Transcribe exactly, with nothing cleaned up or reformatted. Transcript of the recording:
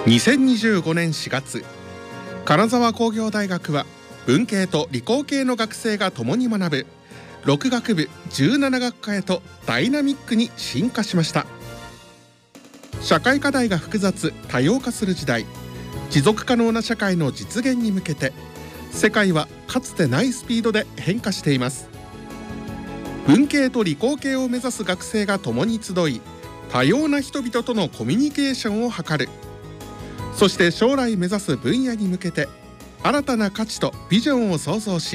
にせんにじゅうごねんしがつ、金沢工業大学は文系と理工系の学生が共に学ぶろく学部じゅうなな学科へとダイナミックに進化しました。社会課題が複雑多様化する時代、持続可能な社会の実現に向けて世界はかつてないスピードで変化しています。文系と理工系を目指す学生が共に集い、多様な人々とのコミュニケーションを図る。そして将来目指す分野に向けて新たな価値とビジョンを創造し、